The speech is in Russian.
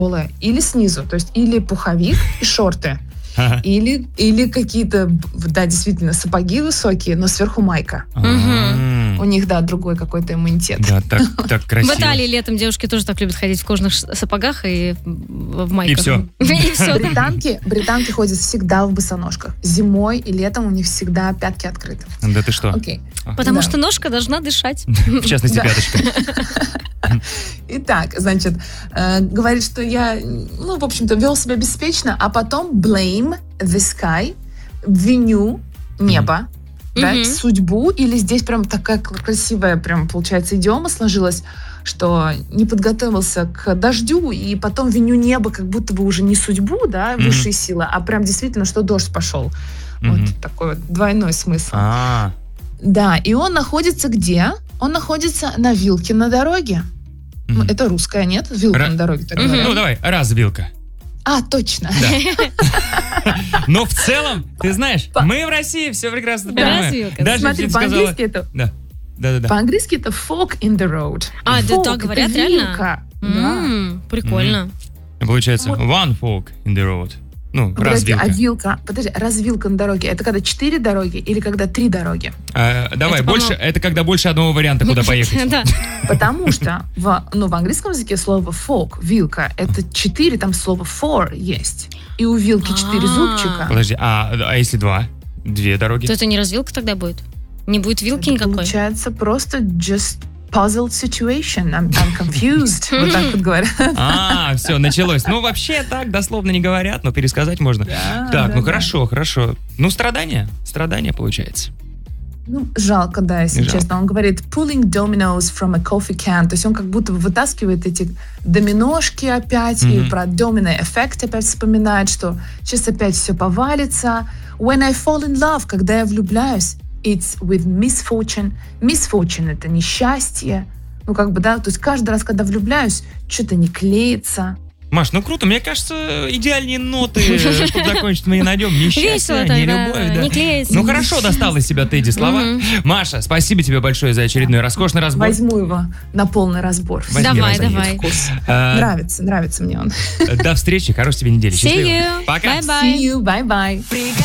или снизу, то есть или пуховик и шорты, или какие-то, да, действительно, сапоги высокие, но сверху майка. У них, да, другой какой-то иммунитет. Да, так красиво. В Италии летом девушки тоже так любят ходить в кожаных сапогах и в майках. И все. Британки ходят всегда в босоножках. Зимой и летом у них всегда пятки открыты. Да ты что? Окей. Потому что ножка должна дышать. В частности, пяточка. Итак, значит, говорит, что я, в общем-то, вел себя беспечно, а потом blame the sky, виню небо, да, судьбу, или здесь прям такая красивая, прям, получается, идиома сложилась, что не подготовился к дождю, и потом виню небо, как будто бы уже не судьбу, да, высшие силы, а прям действительно, что дождь пошел. Вот такой вот двойной смысл. Да, и он находится где? Он находится на вилке на дороге. Это русская, нет? Вилка на дороге. Ну, давай, развилка. Точно. Но в целом, ты знаешь, мы в России все прекрасно понимаем. Развилка. Даже Смотри, по-английски это... Да. По-английски это fork in the road. Да, так говорят, реально? Да. Прикольно. Получается, one fork in the road. Развилка. Развилка на дороге. Это когда 4 дороги или когда 3 дороги? Давай, это когда больше одного варианта, куда поехать. Да. Потому что в английском языке слово fork, вилка, это 4, там слово four есть. И у вилки 4 зубчика. Подожди, а если 2? 2 дороги? То это не развилка тогда будет? Не будет вилки никакой? Получается просто just puzzled situation. I'm confused. Вот так вот говорят. Все, началось. Вообще так дословно не говорят, но пересказать можно. Так, хорошо. Страдания получается. Жалко, да, если честно. Он говорит pulling dominoes from a coffee can. То есть он как будто вытаскивает эти доминошки опять, и про domino эффект опять вспоминает, что сейчас опять все повалится. When I fall in love, когда я влюбляюсь, it's with misfortune. Misfortune — это несчастье. То есть каждый раз, когда влюбляюсь, что-то не клеится. Маш, круто. Мне кажется, идеальные ноты, чтобы закончить, мы не найдем. Несчастье, не любовь. Не клеится. Хорошо достал из себя ты эти слова. Маша, спасибо тебе большое за очередной роскошный разбор. Возьму его на полный разбор. Давай. Нравится мне он. До встречи, хорошей тебе недели. Счастливо. See you. Пока. Bye-bye. See you. Bye-bye.